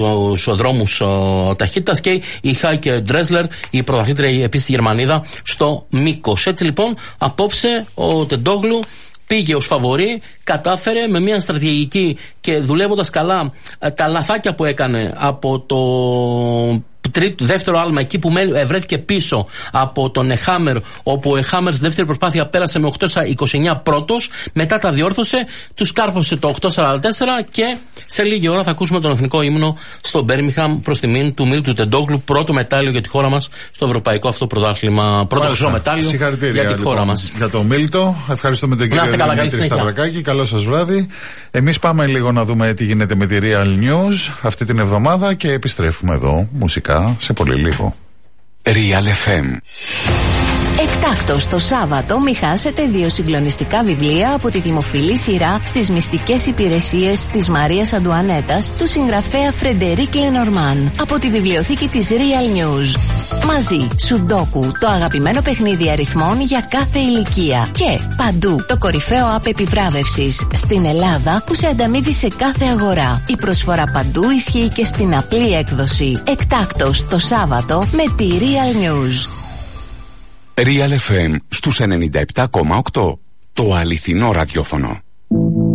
στους δρόμους ταχύτητας, και η Χάικε Ντρέσλερ, η πρωταθλήτρια επίσης Γερμανίδα, στο μήκος. Έτσι λοιπόν απόψε ο Τεντόγλου πήγε ως φαβορί, κατάφερε με μια στρατηγική και δουλεύοντας καλά, τα λαθάκια που έκανε από το δεύτερο άλμα, εκεί που βρέθηκε πίσω από τον Εχάμερ, όπου ο Εχάμερ στη δεύτερη προσπάθεια πέρασε με 8:29 πρώτος, μετά τα διόρθωσε, του κάρφωσε το 8:44 και σε λίγη ώρα θα ακούσουμε τον εθνικό ύμνο στο Μπέρμιγχαμ προς τιμήν του Μίλτου Τεντόγλου, πρώτο μετάλλιο για τη χώρα μας στο ευρωπαϊκό αυτό πρωτάθλημα. Πρώτο χρυσό μετάλλιο για τη χώρα μας. Για τον Μίλτο, ευχαριστούμε τον κύριο Δημήτρη Σταυρακάκη. Καλό σας βράδυ. Εμείς πάμε λίγο να δούμε τι γίνεται με τη Real News αυτή την εβδομάδα και επιστρέφουμε εδώ μουσικά σε πολύ λίγο. Real FM. Εκτάκτος το Σάββατο μη χάσετε 2 συγκλονιστικά βιβλία από τη δημοφιλή σειρά στις μυστικές υπηρεσίες της Μαρίας Αντουανέτας του συγγραφέα Φρεντερίκ Λενορμάν από τη βιβλιοθήκη της Real News. Μαζί, Σουντόκου, το αγαπημένο παιχνίδι αριθμών για κάθε ηλικία. Και Παντού, το κορυφαίο app επιβράβευσης στην Ελλάδα που σε ανταμείβει σε κάθε αγορά. Η προσφορά Παντού ισχύει και στην απλή έκδοση. Εκτάκτος το Σάββατο με τη Real News. Real FM στους 97,8. Το αληθινό ραδιόφωνο.